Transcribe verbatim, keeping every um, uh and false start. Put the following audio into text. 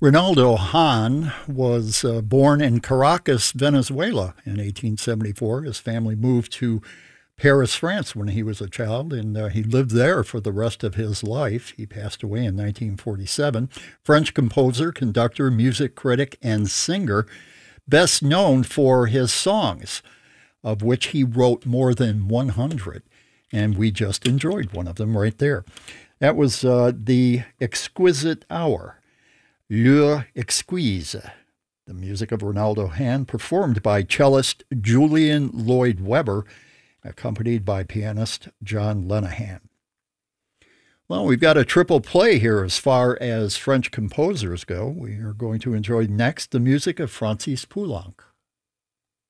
Ronaldo Hahn was uh, born in Caracas, Venezuela in eighteen seventy-four. His family moved to Paris, France when he was a child, and uh, he lived there for the rest of his life. He passed away in nineteen forty-seven. French composer, conductor, music critic, and singer, best known for his songs, of which he wrote more than one hundred, and we just enjoyed one of them right there. That was uh, The Exquisite Hour, L'heure exquise, the music of Ronaldo Hahn, performed by cellist Julian Lloyd Webber, accompanied by pianist John Lenihan. Well, we've got a triple play here as far as French composers go. We are going to enjoy next the music of Francis Poulenc.